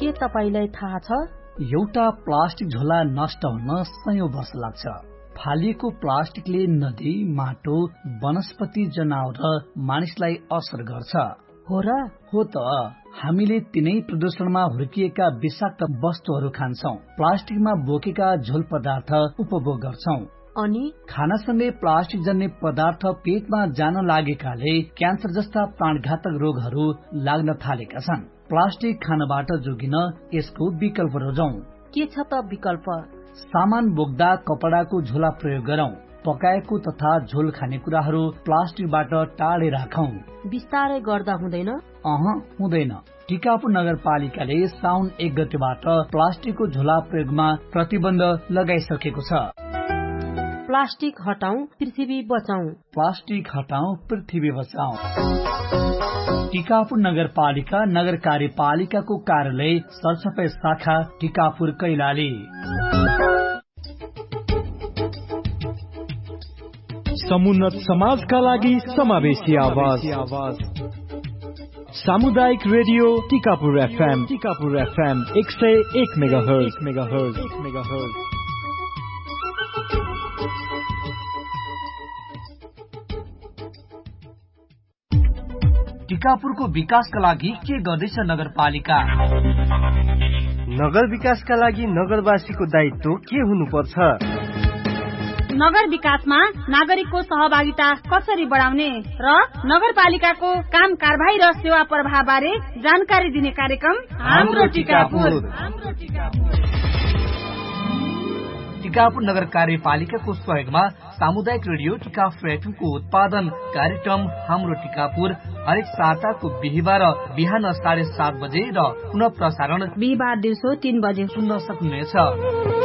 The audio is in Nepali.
के तपाईलाई थाहा छ? एउटा प्लास्टिक झोला नष्ट हुन सयौं वर्ष लाग्छ। फालिएको प्लास्टिकले नदी, माटो, वनस्पति, जनावर र मानिसलाई असर गर्छ। हो र? हो त। हामीले तिनै प्रदूषणमा हुर्किएका विषाक्त वस्तुहरू खान्छौं, प्लास्टिकमा बोकेका झोल पदार्थ उपभोग गर्छौं। अनि खानासँगै प्लास्टिक जन्य पदार्थ पेटमा जान लागेकाले क्यान्सर जस्ता प्राणघातक रोगहरू लाग्न थालेका छन्। प्लास्टिक खानबाट जोगिन यसको विकल्प रोजौं। के छ त विकल्प? सामान बोक्दा कपडाको झोला प्रयोग गरौं। पकाएको तथा झोल खानेकुराहरू प्लास्टिकबाट टाढे राखौं। बिस्तारै गर्दा हुँदैन? हुँदैन। टिकापुर नगरपालिकाले साउन 1 गतेबाट प्लास्टिकको झोला प्रयोगमा प्रतिबन्ध लगाइसकेको छ। प्लास्टिक हटाऊ, पृथ्वी बचाऊ। प्लास्टिक हटाऊ, पृथ्वी बचाऊ। टिकापुर नगरपालिका नगर कार्यपालिकाको कार्यालय सरसफाई शाखा टिकापुर कैलाली। समुन्नत समाजका लागि समावेशी आवाज। सामुदायिक रेडियो टिकापुर FM 101 मेगाहर्ज। टिकापुरको विकासका लागि के गर्दैछ नगरपालिका? नगर विकासका लागि नगरवासीको दायित्व के हुनुपर्छ? नगर विकासमा नागरिकको सहभागिता कसरी बढाउने र नगरपालिकाको काम कारबाही र सेवा प्रवाह बारे जानकारी दिने कार्यक्रम हाम्रो टिकापुर। टिकापुर नगर कार्यपालिकाको सहयोगमा सामुदायिक रेडियो टिकापुर FM को उत्पादन कार्यक्रम हाम्रो टिकापुर हरेक साताको बिहिबार बिहान 7:30 बजे र पुनः प्रसारण बिहिबार दिउँसो 3 बजे सुन्न सक्नुहुनेछ।